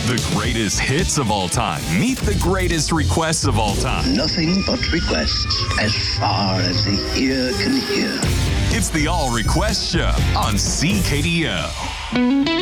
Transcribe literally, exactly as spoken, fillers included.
The greatest hits of all time meet the greatest requests of all time. Nothing but requests as far as the ear can hear. It's the All Request Show on C K D O.